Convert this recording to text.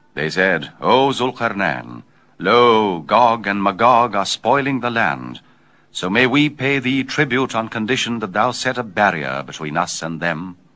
They said, O Zulqarnain, lo, Gog and Magog are spoiling the land, so may we pay thee tribute on condition that thou set a barrier between us and them.